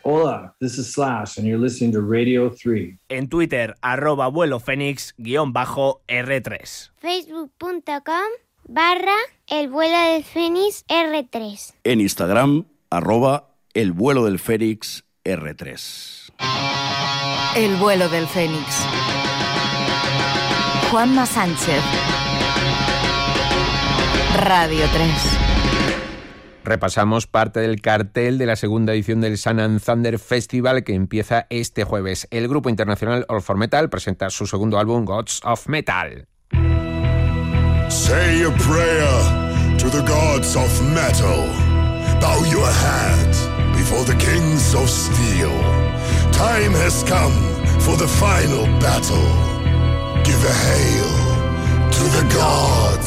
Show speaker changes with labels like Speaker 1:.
Speaker 1: Hola, this is Slash, and you're listening to Radio 3.
Speaker 2: En Twitter, @vuelofenix_R3.
Speaker 3: Facebook.com/elvuelodelfenix R3.
Speaker 4: En Instagram, @elvuelodelfenix R3.
Speaker 5: El vuelo del Fénix. Juanma Sánchez. Radio 3.
Speaker 6: Repasamos parte del cartel de la segunda edición del Sun and Thunder Festival que empieza este jueves. El grupo internacional All for Metal presenta su segundo álbum, Gods of Metal.
Speaker 7: Say a prayer to the gods of metal. Bow your head before the kings of steel. Time has come for the final battle. Give a hail to the gods.